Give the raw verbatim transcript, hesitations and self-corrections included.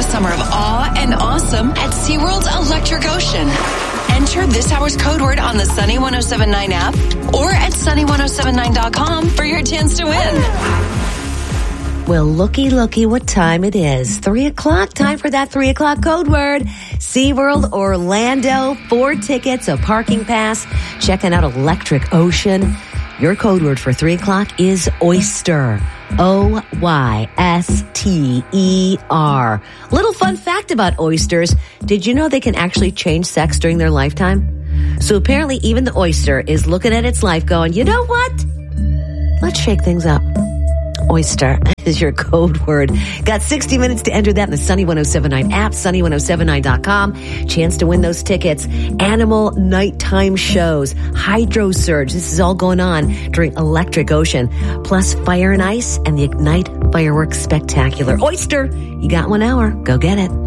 a summer of awe and awesome at SeaWorld's Electric Ocean. Enter this hour's code word on the Sunny ten seventy-nine app or at sunny ten seventy-nine dot com for your chance to win. Well, looky, looky what time it is. Three o'clock. Time for that three o'clock code word. SeaWorld Orlando. Four tickets, a parking pass. Checking out Electric Ocean. Your code word for three o'clock is oyster. O Y S T E R. Little fun fact about oysters. Did you know they can actually change sex during their lifetime? So apparently even the oyster is looking at its life going, you know what? Let's shake things up. Oyster is your code word. Got sixty minutes to enter that in the Sunny ten seventy-nine app, sunny ten seventy-nine dot com. Chance to win those tickets. Animal nighttime shows, Hydro Surge. This is all going on during Electric Ocean. Plus Fire and Ice and the Ignite Fireworks Spectacular. Oyster, you got one hour. Go get it.